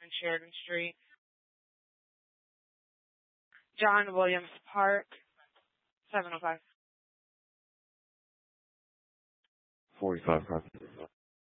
and Sheridan Street. John Williams Park, 705. 45 copies.